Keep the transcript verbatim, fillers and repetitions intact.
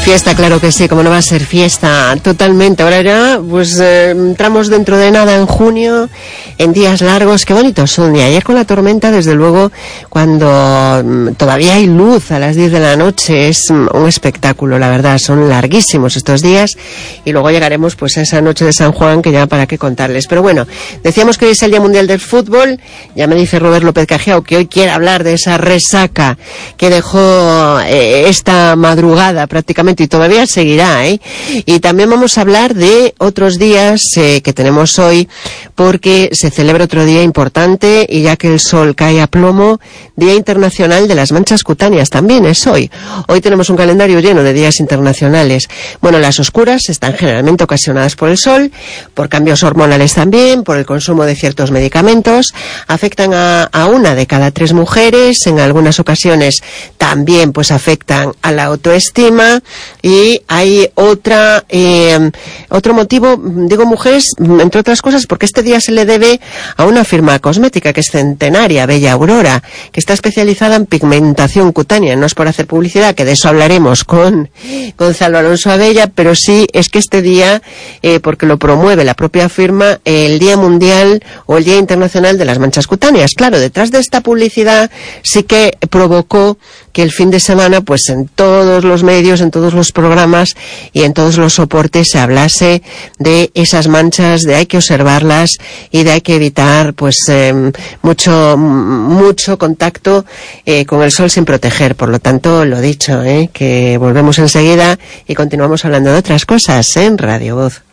Fiesta, claro que sí, como no va a ser fiesta, totalmente. Ahora ya, pues eh, entramos dentro de nada en junio, en días largos, qué bonitos son. Y ayer con la tormenta, desde luego, cuando mm, todavía hay luz a las diez de la noche, es mm, un espectáculo, la verdad. Son larguísimos estos días y luego llegaremos pues a esa noche de San Juan, que ya para qué contarles. Pero bueno, decíamos que hoy es el Día Mundial del Fútbol. Ya me dice Robert López Cajiao que hoy quiere hablar de esa resaca que dejó eh, esta madrugada prácticamente, y todavía seguirá, ¿eh? Y también vamos a hablar de otros días eh, que tenemos hoy, porque se celebra otro día importante, y ya que el sol cae a plomo, Día Internacional de las Manchas Cutáneas también es hoy. Hoy tenemos un calendario lleno de días internacionales. Bueno, las oscuras están generalmente ocasionadas por el sol, por cambios hormonales también, por el consumo de ciertos medicamentos, afectan a, a una de cada tres mujeres, en algunas ocasiones también pues afectan a la autoestima. Y hay otra eh, otro motivo, digo mujeres, entre otras cosas, porque este día se le debe a una firma cosmética que es centenaria, Bella Aurora, que está especializada en pigmentación cutánea. No es por hacer publicidad, que de eso hablaremos con Gonzalo Alonso Abella, pero sí es que este día, eh, porque lo promueve la propia firma, el Día Mundial o el Día Internacional de las Manchas Cutáneas. Claro, detrás de esta publicidad sí que provocó que el fin de semana, pues en todos los medios, en todos los programas y en todos los soportes se hablase de esas manchas, de hay que observarlas y de hay que evitar pues eh, mucho mucho contacto eh, con el sol sin proteger. Por lo tanto, lo dicho, eh, que volvemos enseguida y continuamos hablando de otras cosas, ¿eh? En Radio Voz.